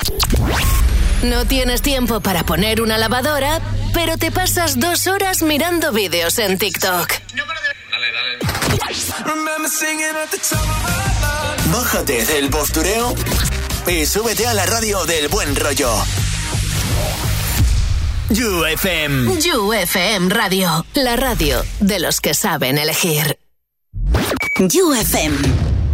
No tienes tiempo para poner una lavadora, pero te pasas 2 horas mirando vídeos en TikTok. Dale. Bájate del postureo y súbete a la radio del buen rollo. You FM. You FM Radio, la radio de los que saben elegir. You FM.